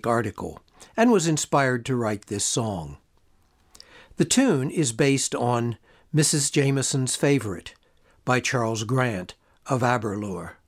article and was inspired to write this song. The tune is based on Mrs. Jameson's Favorite by Charles Grant of Aberlour.